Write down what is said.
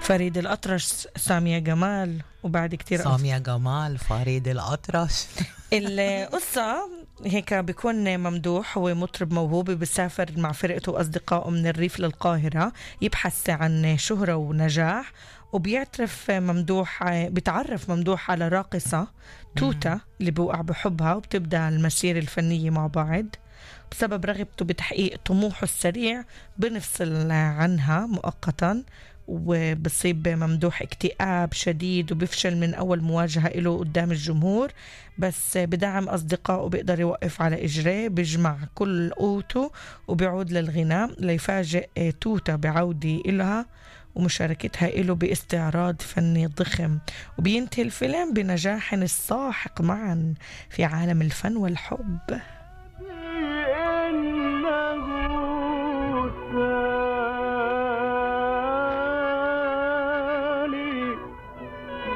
فريد الأطرش، سامية جمال، وبعد كتير سامية جمال، فريد الأطرش. القصة هيك بيكون ممدوح هو مطرب موهوب بيسافر مع فرقته وأصدقائه من الريف للقاهرة يبحث عن شهرة ونجاح، وبيعترف ممدوح بيتعرف ممدوح على راقصة توتا اللي بوقع بحبها، وبتبدأ المسيرة الفنية مع بعض. بسبب رغبته بتحقيق طموحه السريع بنفصل عنها مؤقتا، وبصيب ممدوح اكتئاب شديد وبيفشل من أول مواجهة له قدام الجمهور، بس بدعم أصدقائه بيقدر يوقف على إجريه، بيجمع كل قوته وبيعود للغناء ليفاجئ توتا بعودة إلها ومشاركتها له باستعراض فني ضخم، وبينتهي الفيلم بنجاح الساحق معا في عالم الفن والحب.